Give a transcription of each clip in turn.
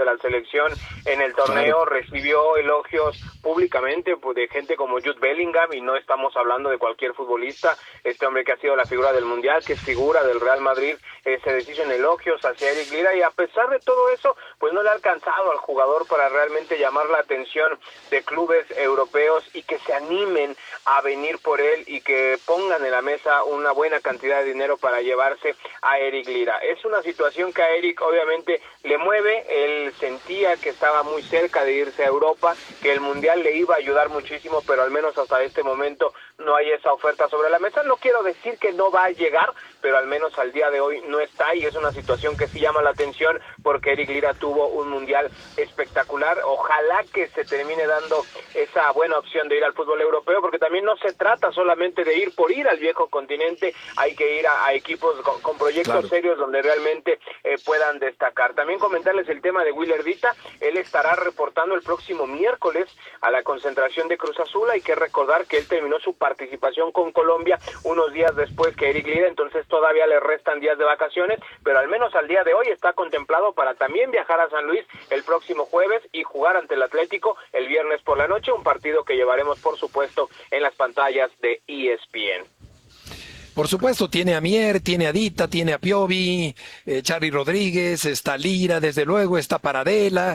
de la selección en el torneo, recibió elogios públicamente pues, de gente como Jude Bellingham, y no estamos hablando de cualquier futbolista. Este hombre que ha sido la figura del Mundial, que es figura del Real Madrid, se deshizo en elogios hacia Eric Lira, y a pesar de todo eso, pues no le ha alcanzado al jugador para realmente llamar la atención de clubes europeos y que se animen a venir por él y que pongan en la mesa una buena cantidad de dinero para llevarse a Eric Lira. Es una situación que a Eric obviamente le mueve. Él sentía que estaba muy cerca de irse a Europa, que el Mundial le iba a ayudar muchísimo, pero al menos hasta este momento no hay esa oferta sobre la mesa. No quiero decir que no va a llegar, pero al menos al día de hoy no está, y es una situación que sí llama la atención porque Eric Lira tuvo un Mundial espectacular. Ojalá que se termine dando esa buena opción de ir al fútbol europeo, porque también no se trata solamente de ir por ir al viejo continente, hay que ir a equipos con proyectos serios donde realmente puedan destacar. También comentarles el tema de Willer Dita. Él estará reportando el próximo miércoles a la concentración de Cruz Azul. Hay que recordar que él terminó su participación con Colombia unos días después que Eric Lira, entonces todavía le restan días de vacaciones, pero al menos al día de hoy está contemplado para también viajar a San Luis el próximo jueves y jugar ante el Atlético el viernes por la noche, un partido que llevaremos por supuesto en las pantallas de ESPN. Por supuesto, tiene a Mier, tiene a Dita, tiene a Piovi, Charly Rodríguez, está Lira, desde luego, está Paradela,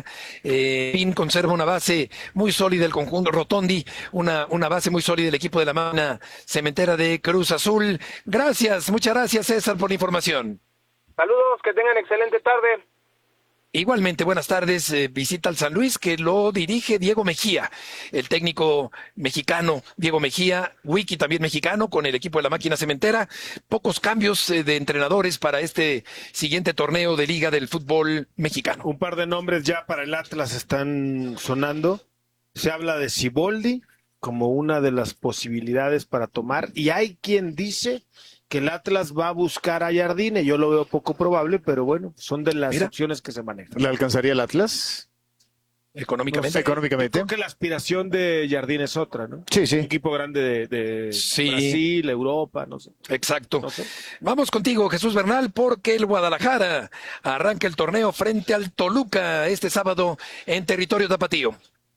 Pin conserva una base muy sólida del conjunto, Rotondi, una base muy sólida del equipo de la Máquina Cementera de Cruz Azul. Gracias, muchas gracias César por la información. Saludos, que tengan excelente tarde. Igualmente, buenas tardes. Visita al San Luis, que lo dirige Diego Mejía, el técnico mexicano Diego Mejía, Wiki también mexicano, con el equipo de la Máquina Cementera. Pocos cambios de entrenadores para este siguiente torneo de Liga del Fútbol Mexicano. Un par de nombres ya para el Atlas están sonando. Se habla de Siboldi como una de las posibilidades para tomar, y hay quien dice que el Atlas va a buscar a Jardine. Yo lo veo poco probable, pero bueno, son de las opciones que se manejan. ¿Le alcanzaría el Atlas? Económicamente. No sé, económicamente. Creo que la aspiración de Jardine es otra, ¿no? Sí, sí. Un equipo grande de Brasil, Europa, no sé. Exacto. No sé. Vamos contigo, Jesús Bernal, porque el Guadalajara arranca el torneo frente al Toluca este sábado en territorio tapatío.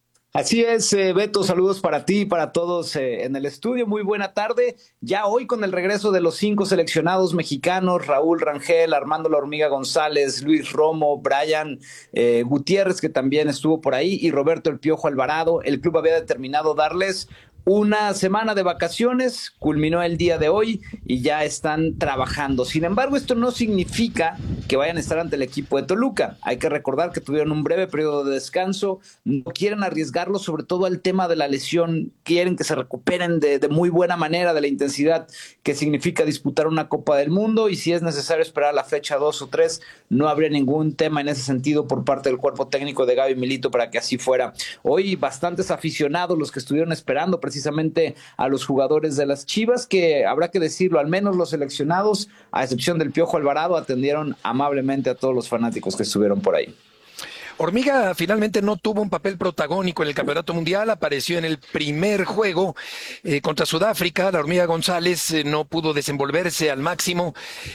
Así es, Beto, saludos para ti y para todos en el estudio. Muy buena tarde. Ya hoy con el regreso de los 5 seleccionados mexicanos, Raúl Rangel, Armando La Hormiga González, Luis Romo, Brian Gutiérrez, que también estuvo por ahí, y Roberto El Piojo Alvarado. El club había determinado darles una semana de vacaciones, culminó el día de hoy y ya están trabajando. Sin embargo, esto no significa que vayan a estar ante el equipo de Toluca. Hay que recordar que tuvieron un breve periodo de descanso, no quieren arriesgarlo, sobre todo al tema de la lesión, quieren que se recuperen de muy buena manera de la intensidad que significa disputar una Copa del Mundo, y si es necesario esperar a la fecha 2 o 3, no habría ningún tema en ese sentido por parte del cuerpo técnico de Gaby Milito para que así fuera. Hoy bastantes aficionados los que estuvieron esperando precisamente a los jugadores de las Chivas, que habrá que decirlo, al menos los seleccionados, a excepción del Piojo Alvarado, atendieron amablemente a todos los fanáticos que estuvieron por ahí. Hormiga finalmente no tuvo un papel protagónico en el Campeonato Mundial, apareció en el primer juego contra Sudáfrica. La Hormiga González no pudo desenvolverse al máximo,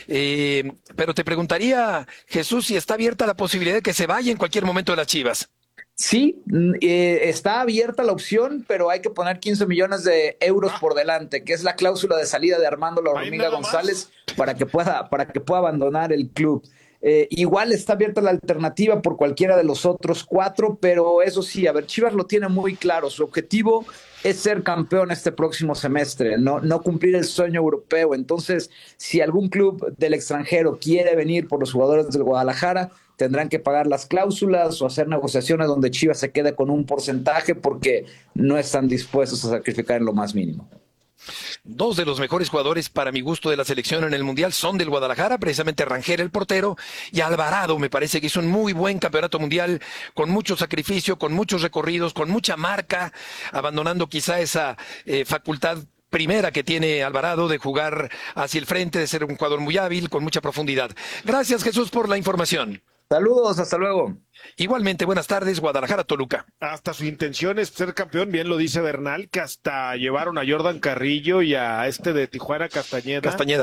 pero te preguntaría, Jesús, si está abierta la posibilidad de que se vaya en cualquier momento de las Chivas. Sí, está abierta la opción, pero hay que poner 15 millones de euros por delante, que es la cláusula de salida de Armando La Hormiga González para que pueda abandonar el club. Igual está abierta la alternativa por cualquiera de los otros 4, pero eso sí, a ver, Chivas lo tiene muy claro, su objetivo es ser campeón este próximo semestre, no cumplir el sueño europeo. Entonces, si algún club del extranjero quiere venir por los jugadores del Guadalajara, tendrán que pagar las cláusulas o hacer negociaciones donde Chivas se quede con un porcentaje, porque no están dispuestos a sacrificar en lo más mínimo. 2 de los mejores jugadores para mi gusto de la selección en el Mundial son del Guadalajara, precisamente Rangel, el portero, y Alvarado. Me parece que hizo un muy buen campeonato mundial, con mucho sacrificio, con muchos recorridos, con mucha marca, abandonando quizá esa facultad primera que tiene Alvarado de jugar hacia el frente, de ser un jugador muy hábil, con mucha profundidad. Gracias, Jesús, por la información. Saludos, hasta luego. Igualmente, buenas tardes, Guadalajara-Toluca. Hasta su intención es ser campeón, bien lo dice Bernal, que hasta llevaron a Jordan Carrillo y a este de Tijuana, Castañeda.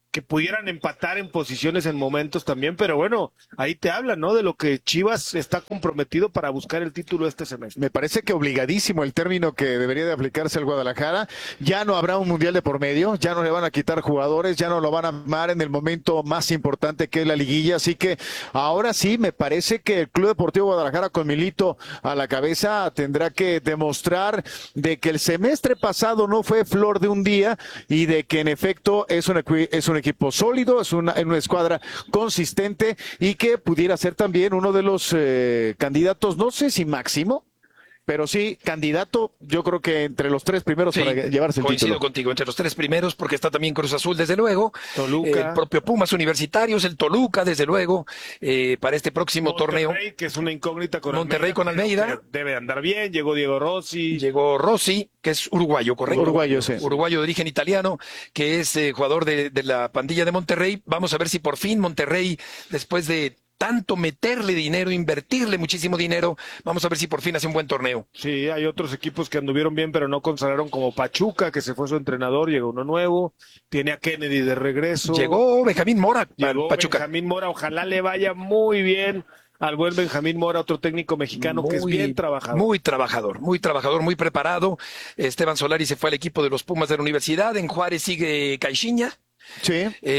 que pudieran empatar en posiciones en momentos también, pero bueno, ahí te habla, ¿no? De lo que Chivas está comprometido para buscar el título este semestre. Me parece que obligadísimo el término que debería de aplicarse al Guadalajara. Ya no habrá un mundial de por medio, ya no le van a quitar jugadores, ya no lo van a armar en el momento más importante que es la liguilla, así que ahora sí me parece que el Club Deportivo Guadalajara con Milito a la cabeza tendrá que demostrar de que el semestre pasado no fue flor de un día y de que en efecto es un equipo sólido, es una escuadra consistente y que pudiera ser también uno de los candidatos, no sé si máximo, pero sí, candidato, yo creo que entre los 3 primeros para llevarse el coincido título. contigo, entre los 3 primeros, porque está también Cruz Azul, desde luego, Toluca. el propio Pumas Universitarios, el Toluca, desde luego, para este próximo torneo. Que es una incógnita con Monterrey con Almeida. Debe andar bien, llegó Diego Rossi. Llegó Rossi, que es uruguayo, ¿correcto? Uruguayo, sí. Uruguayo de origen italiano, que es jugador de la pandilla de Monterrey. Vamos a ver si por fin Monterrey, después de tanto meterle dinero, invertirle muchísimo dinero, vamos a ver si por fin hace un buen torneo. Sí, hay otros equipos que anduvieron bien, pero no consagraron, como Pachuca, que se fue su entrenador, llegó uno nuevo, tiene a Kennedy de regreso. Llegó Benjamín Mora, Llegó Pachuca. Benjamín Mora, ojalá le vaya muy bien al buen Benjamín Mora, otro técnico mexicano que es bien trabajador. Muy trabajador, muy preparado. Esteban Solari se fue al equipo de los Pumas de la Universidad, en Juárez sigue Caixinha. Sí.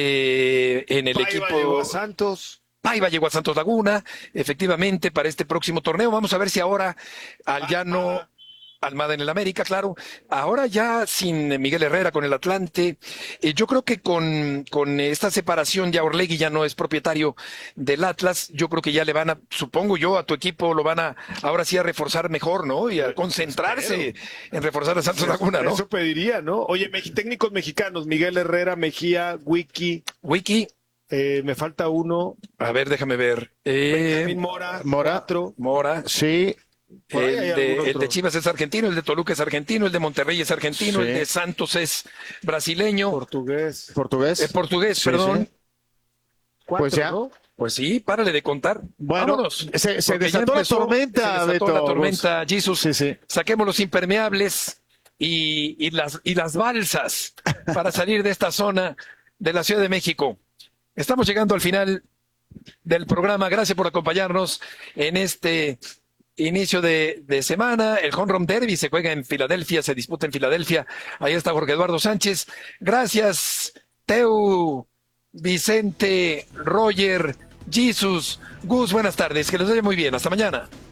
En el Paiva equipo llegó a Santos. Paiva llegó a Santos Laguna, efectivamente, para este próximo torneo. Vamos a ver si ahora Almada en el América, claro. Ahora ya sin Miguel Herrera con el Atlante. Yo creo que con esta separación ya Orlegui ya no es propietario del Atlas. Yo creo que ya le van a, supongo yo, a tu equipo lo van a ahora sí a reforzar mejor, ¿no? Y a concentrarse en reforzar a Santos Laguna, ¿no? Eso pediría, ¿no? Oye, técnicos mexicanos, Miguel Herrera, Mejía, Wiki. Me falta uno. A ver, déjame ver. Benjamín Mora. 4. Mora. Sí. El de Chivas es argentino, el de Toluca es argentino, el de Monterrey es argentino, Sí. el de Santos es brasileño. Portugués. Portugués, Sí, perdón. sí. 4, Pues ya. ¿no? Pues sí, párale de contar. Bueno, Vámonos. se Porque ya desató la empezó, tormenta, se desató Beto. la tormenta, Jesús. Sí, sí. Saquemos los impermeables y las balsas para salir de esta zona de la Ciudad de México. Estamos llegando al final del programa. Gracias por acompañarnos en este inicio de semana. El Home Run Derby se juega en Filadelfia, se disputa en Filadelfia. Ahí está Jorge Eduardo Sánchez. Gracias, Teu, Vicente, Roger, Jesus, Gus. Buenas tardes. Que les vaya muy bien. Hasta mañana.